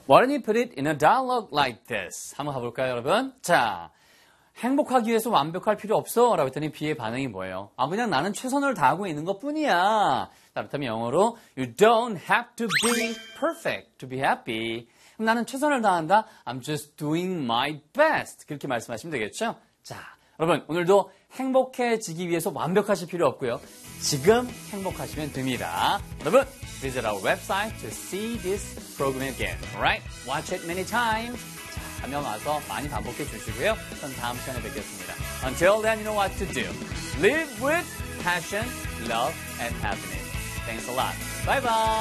Why don't you put it in a dialogue like this? 한번 가볼까요, 여러분? 자, 행복하기 위해서 완벽할 필요 없어 라고 했더니 B의 반응이 뭐예요? 그냥 나는 최선을 다하고 있는 것 뿐이야. 그렇다면 영어로 You don't have to be perfect to be happy. 그럼 나는 최선을 다한다. I'm just doing my best. 그렇게 말씀하시면 되겠죠? 자, 여러분 오늘도 행복해지기 위해서 완벽하실 필요 없고요. 지금 행복하시면 됩니다. 여러분, visit our website to see this program again. Alright? Watch it many times. 자, 가면 와서 많이 반복해 주시고요. 전 다음 시간에 뵙겠습니다. Until then, you know what to do. Live with passion, love, and happiness. Thanks a lot. Bye bye.